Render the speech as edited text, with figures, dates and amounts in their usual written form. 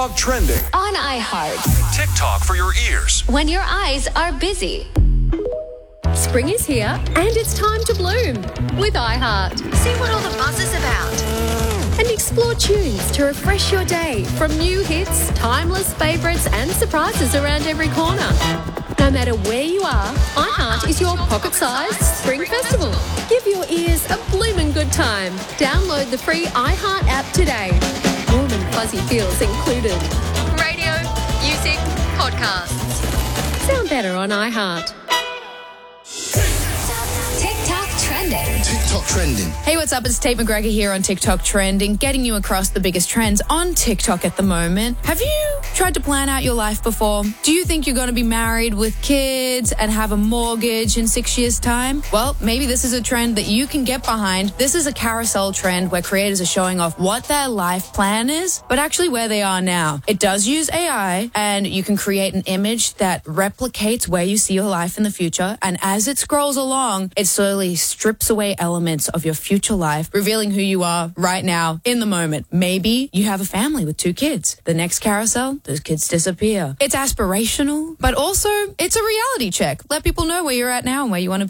Trending on iHeart. TikTok for your ears. When your eyes are busy. Spring is here and it's time to bloom with iHeart. See what all the buzz is about. And explore tunes to refresh your day from new hits, timeless favourites and surprises around every corner. No matter where you are, iHeart is your pocket-sized spring festival. Give your ears a bloomin' good time. Download the free iHeart app today. Warm and fuzzy feels included. Radio, music, podcasts. Sound better on iHeart. TikTok trending. TikTok trending. Hey, what's up? It's Tate McGregor here on TikTok Trending, getting you across the biggest trends on TikTok at the moment. Have you tried to plan out your life before? Do you think you're going to be married with kids and have a mortgage in 6 years' time? Well, maybe this is a trend that you can get behind. This is a carousel trend where creators are showing off what their life plan is, but actually where they are now. It does use AI, and you can create an image that replicates where you see your life in the future. And as it scrolls along, it slowly strips away elements of your future life, revealing who you are right now in the moment. Maybe you have a family with 2 kids. The next carousel, those kids disappear. It's aspirational, but also it's a reality check. Let people know where you're at now and where you want to be.